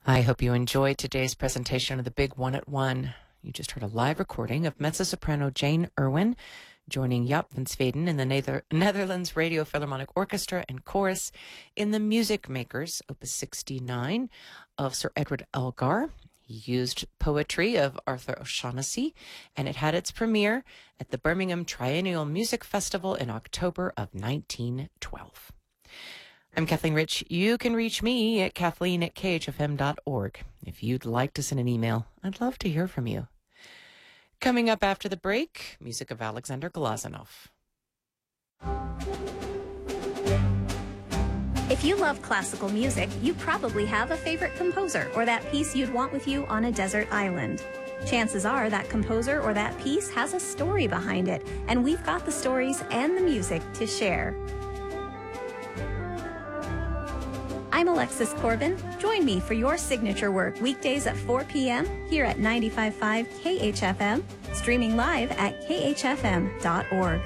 I hope you enjoyed today's presentation of the Big One at One. You just heard a live recording of mezzo-soprano Jane Irwin joining Jaap van Zweden in the Netherlands Radio Philharmonic Orchestra and Chorus in the Music Makers, Opus 69 of Sir Edward Elgar. He used poetry of Arthur O'Shaughnessy, and it had its premiere at the Birmingham Triennial Music Festival in October of 1912. I'm Kathleen Rich. You can reach me at kathleen@khfm.org. If you'd like to send an email, I'd love to hear from you. Coming up after the break, music of Alexander Glazunov. If you love classical music, you probably have a favorite composer or that piece you'd want with you on a desert island. Chances are that composer or that piece has a story behind it, and we've got the stories and the music to share. I'm Alexis Corbin. Join me for your signature work weekdays at 4 p.m. here at 95.5 KHFM, streaming live at khfm.org.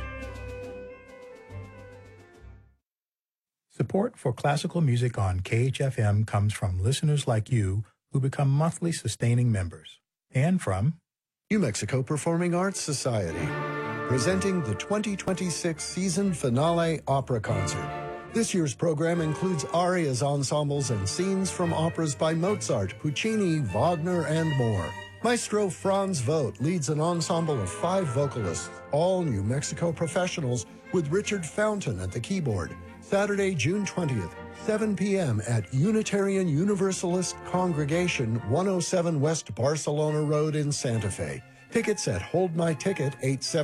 Support for classical music on KHFM comes from listeners like you who become monthly sustaining members, and from New Mexico Performing Arts Society, presenting the 2026 season finale opera concert. This year's program includes arias, ensembles, and scenes from operas by Mozart, Puccini, Wagner, and more. Maestro Franz Vogt leads an ensemble of 5 vocalists, all New Mexico professionals, with Richard Fountain at the keyboard. Saturday, June 20th, 7 p.m. at Unitarian Universalist Congregation, 107 West Barcelona Road in Santa Fe. Tickets at Hold My Ticket,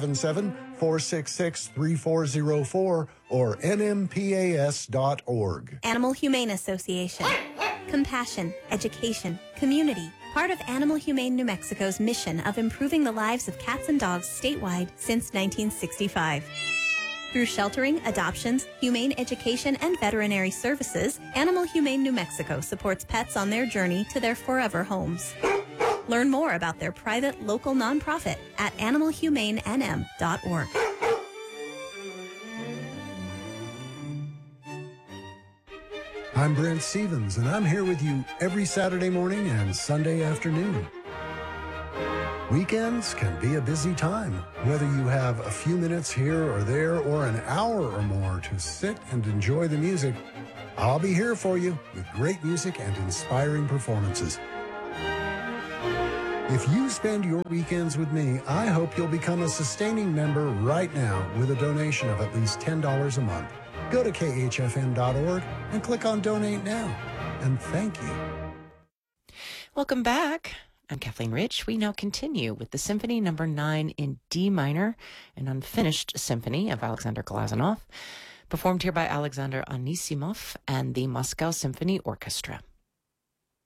877-466-3404 or nmpas.org. Animal Humane Association. Compassion, education, community. Part of Animal Humane New Mexico's mission of improving the lives of cats and dogs statewide since 1965. Through sheltering, adoptions, humane education, and veterinary services, Animal Humane New Mexico supports pets on their journey to their forever homes. Learn more about their private local nonprofit at animalhumanenm.org. I'm Brent Stevens, and I'm here with you every Saturday morning and Sunday afternoon. Weekends can be a busy time, whether you have a few minutes here or there or an hour or more to sit and enjoy the music. I'll be here for you with great music and inspiring performances. If you spend your weekends with me, I hope you'll become a sustaining member right now with a donation of at least $10 a month. Go to khfm.org and click on Donate Now. And thank you. Welcome back. I'm Kathleen Rich. We now continue with the Symphony No. 9 in D minor, an unfinished symphony of Alexander Glazunov, performed here by Alexander Anisimov and the Moscow Symphony Orchestra.